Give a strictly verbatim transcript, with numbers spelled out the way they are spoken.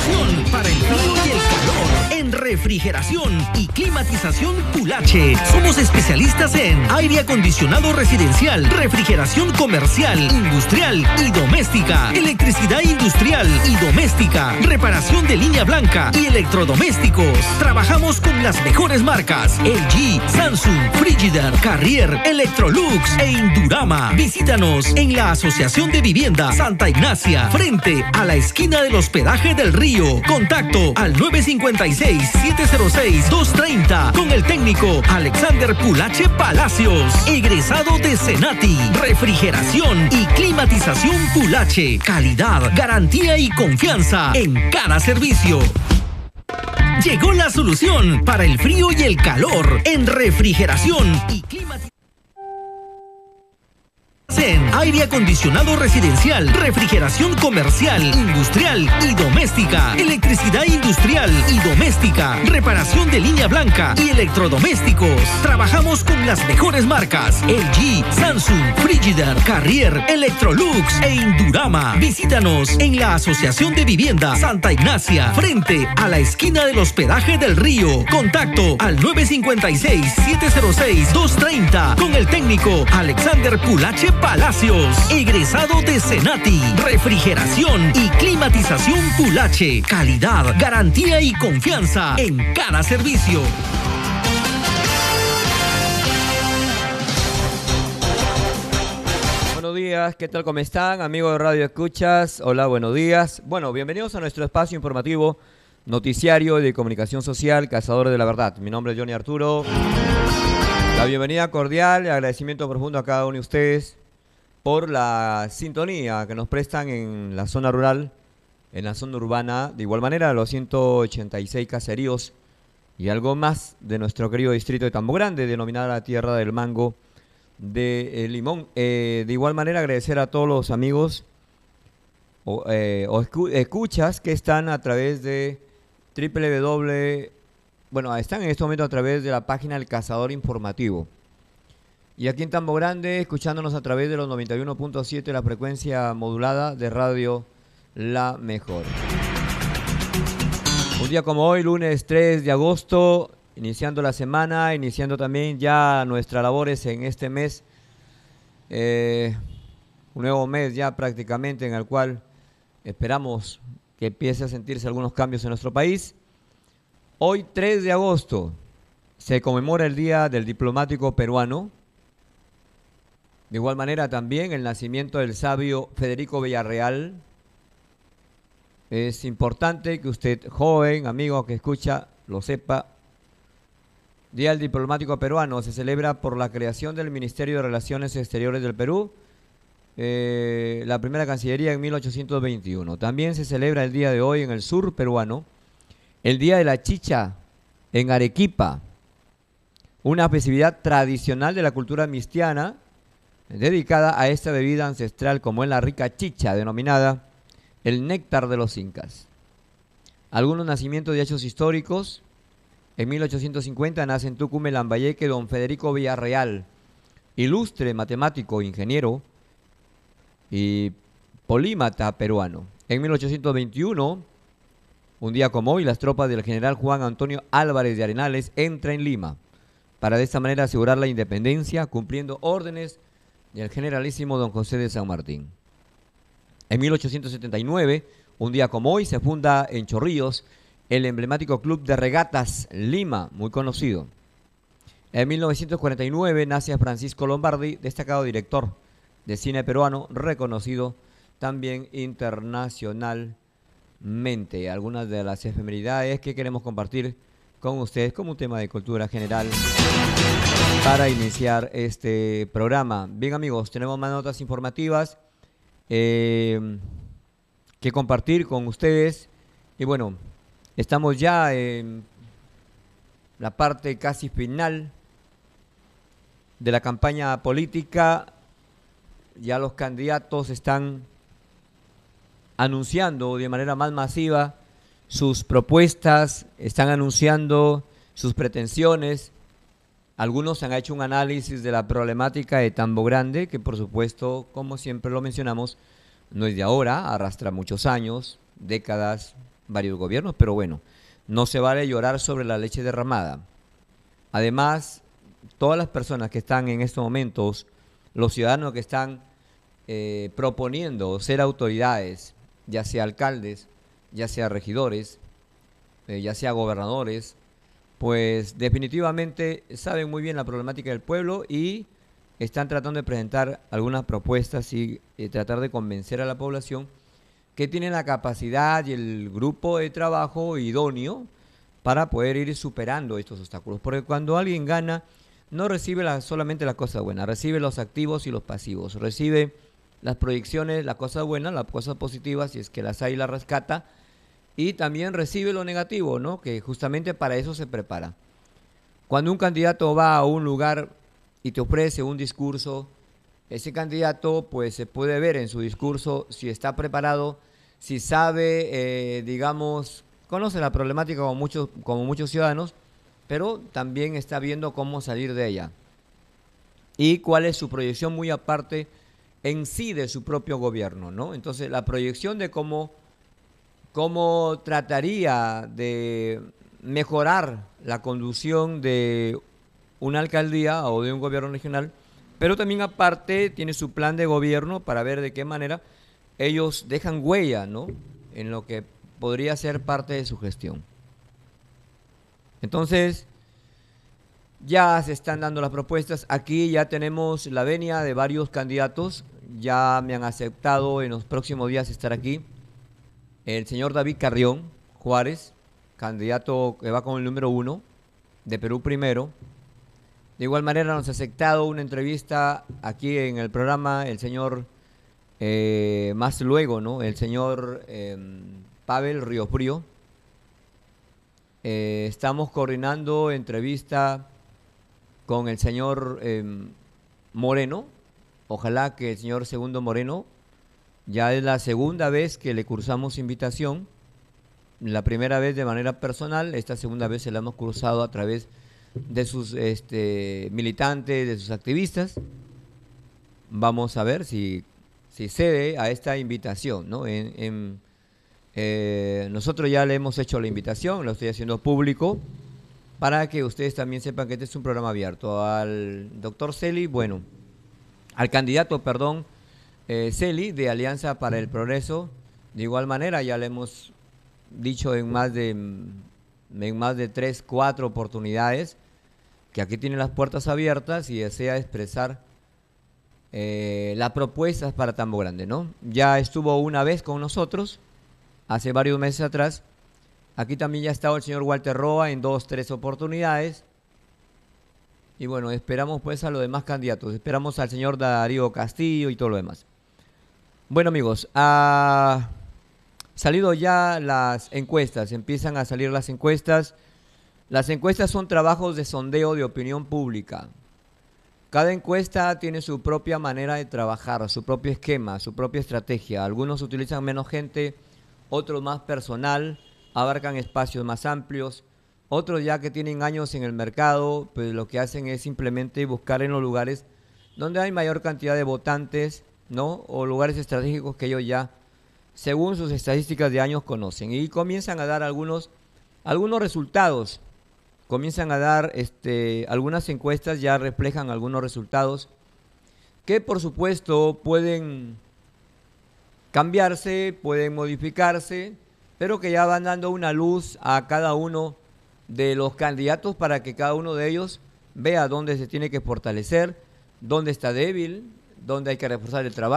solución para el frío y el calor en refrigeración y climatización Pulache. Somos especialistas en aire acondicionado residencial, refrigeración comercial, industrial y doméstica, electricidad industrial y doméstica, reparación de línea blanca y electrodomésticos. Trabajamos con las mejores marcas L G, Samsung, Frigidaire, Carrier, Electrolux e Indurama. Visítanos en la Asociación de Vivienda Santa Ignacia, frente a la esquina del hospedaje del Río. Contacto al nueve cinco seis, siete cero seis, dos tres cero con el técnico Alexander Pulache Palacios, egresado de Senati. Refrigeración y climatización Pulache. Calidad, garantía y confianza en cada servicio. Llegó la solución para el frío y el calor en refrigeración y climatización. En aire acondicionado residencial, refrigeración comercial, industrial y doméstica, electricidad industrial y doméstica, reparación de línea blanca y electrodomésticos. Trabajamos con las mejores marcas L G, Samsung, Frigidaire, Carrier, Electrolux e Indurama. Visítanos en la Asociación de Vivienda Santa Ignacia, frente a la esquina del hospedaje del Río. Contacto al nueve cinco seis, siete cero seis, dos tres cero con el técnico Alexander Pulache Palacios, egresado de Senati. Refrigeración y climatización Pulache. Calidad, garantía y confianza en cada servicio. Buenos días, ¿qué tal? ¿Cómo están? Amigos de Radio Escuchas, hola, buenos días. Bueno, bienvenidos a nuestro espacio informativo, noticiario de comunicación social, Cazadores de la Verdad. Mi nombre es Johnny Arturo. La bienvenida cordial y agradecimiento profundo a cada uno de ustedes por la sintonía que nos prestan en la zona rural, en la zona urbana, de igual manera los ciento ochenta y seis caseríos y algo más de nuestro querido distrito de Tambo Grande, denominada la Tierra del Mango de eh, Limón. Eh, de igual manera agradecer a todos los amigos o, eh, o escu escuchas que están a través de doble u doble u doble u, bueno, están en este momento a través de la página del Cazador Informativo. Y aquí en Tambo Grande, escuchándonos a través de los noventa y uno punto siete, la frecuencia modulada de Radio La Mejor. Un día como hoy, lunes tres de agosto, iniciando la semana, iniciando también ya nuestras labores en este mes, eh, un nuevo mes ya prácticamente en el cual esperamos que empiece a sentirse algunos cambios en nuestro país. Hoy, tres de agosto, se conmemora el Día del Diplomático Peruano. De igual manera también el nacimiento del sabio Federico Villarreal. Es importante que usted, joven, amigo que escucha, lo sepa. Día del Diplomático Peruano se celebra por la creación del Ministerio de Relaciones Exteriores del Perú, eh, la primera Cancillería en mil ochocientos veintiuno. También se celebra el día de hoy en el sur peruano, el Día de la Chicha en Arequipa, una festividad tradicional de la cultura mistiana, dedicada a esta bebida ancestral como es la rica chicha, denominada el néctar de los incas. Algunos nacimientos de hechos históricos. En mil ochocientos cincuenta nace en Tucumán, Lambayeque, don Federico Villarreal, ilustre matemático, ingeniero y polímata peruano. En mil ochocientos veintiuno, un día como hoy, las tropas del general Juan Antonio Álvarez de Arenales entran en Lima para de esta manera asegurar la independencia, cumpliendo órdenes del generalísimo don José de San Martín. En mil ochocientos setenta y nueve, un día como hoy, se funda en Chorrillos el emblemático Club de Regatas Lima, muy conocido. En mil novecientos cuarenta y nueve nace Francisco Lombardi, destacado director de cine peruano, reconocido también internacionalmente. Algunas de las efemeridades que queremos compartir con ustedes como un tema de cultura general para iniciar este programa. Bien, amigos, tenemos más notas informativas eh, que compartir con ustedes. Y bueno, estamos ya en la parte casi final de la campaña política. Ya los candidatos están anunciando de manera más masiva sus propuestas, están anunciando sus pretensiones. Algunos han hecho un análisis de la problemática de Tambo Grande, que por supuesto, como siempre lo mencionamos, no es de ahora, arrastra muchos años, décadas, varios gobiernos, pero bueno, no se vale llorar sobre la leche derramada. Además, todas las personas que están en estos momentos, los ciudadanos que están eh, proponiendo ser autoridades, ya sea alcaldes, ya sea regidores, eh, ya sea gobernadores, pues definitivamente saben muy bien la problemática del pueblo y están tratando de presentar algunas propuestas y eh, tratar de convencer a la población que tienen la capacidad y el grupo de trabajo idóneo para poder ir superando estos obstáculos. Porque cuando alguien gana, no recibe la, solamente las cosas buenas, recibe los activos y los pasivos, recibe las proyecciones, las cosas buenas, las cosas positivas, si es que las hay y las rescata, y también recibe lo negativo, ¿no? Que justamente para eso se prepara. Cuando un candidato va a un lugar y te ofrece un discurso, ese candidato pues se puede ver en su discurso si está preparado, si sabe, eh, digamos, conoce la problemática como muchos, como muchos ciudadanos, pero también está viendo cómo salir de ella. Y cuál es su proyección muy aparte en sí de su propio gobierno, ¿no? Entonces, la proyección de cómo, cómo trataría de mejorar la conducción de una alcaldía o de un gobierno regional, pero también aparte tiene su plan de gobierno para ver de qué manera ellos dejan huella, ¿no? En lo que podría ser parte de su gestión. Entonces, ya se están dando las propuestas. Aquí ya tenemos la venia de varios candidatos. Ya me han aceptado en los próximos días estar aquí. El señor David Carrión Juárez, candidato que va con el número uno de Perú Primero. De igual manera nos ha aceptado una entrevista aquí en el programa el señor, eh, más luego, ¿no? El señor eh, Pavel Riofrío. Eh, estamos coordinando entrevista con el señor eh, Moreno. Ojalá que el señor Segundo Moreno, ya es la segunda vez que le cursamos invitación. La primera vez de manera personal, esta segunda vez se la hemos cursado a través de sus este, militantes, de sus activistas. Vamos a ver si, si cede a esta invitación, ¿no? En, en, eh, nosotros ya le hemos hecho la invitación, lo estoy haciendo público, para que ustedes también sepan que este es un programa abierto. Al doctor Celi, bueno, al candidato, perdón, eh, Celi, de Alianza para el Progreso, de igual manera ya le hemos dicho en más de, en más de tres, cuatro oportunidades, que aquí tiene las puertas abiertas y desea expresar eh, las propuestas para Tambo Grande, ¿no? Ya estuvo una vez con nosotros, hace varios meses atrás. Aquí también ya ha estado el señor Walter Roa en dos, tres oportunidades. Y bueno, esperamos pues a los demás candidatos. Esperamos al señor Darío Castillo y todo lo demás. Bueno, amigos, ha salido ya las encuestas. Empiezan a salir las encuestas. Las encuestas son trabajos de sondeo de opinión pública. Cada encuesta tiene su propia manera de trabajar, su propio esquema, su propia estrategia. Algunos utilizan menos gente, otros más personal, abarcan espacios más amplios. Otros ya que tienen años en el mercado, pues lo que hacen es simplemente buscar en los lugares donde hay mayor cantidad de votantes, ¿no? O lugares estratégicos que ellos ya, según sus estadísticas de años, conocen. Y comienzan a dar algunos, algunos resultados. Comienzan a dar, este, algunas encuestas ya reflejan algunos resultados que por supuesto pueden cambiarse, pueden modificarse, pero que ya van dando una luz a cada uno de los candidatos para que cada uno de ellos vea dónde se tiene que fortalecer, dónde está débil, dónde hay que reforzar el trabajo.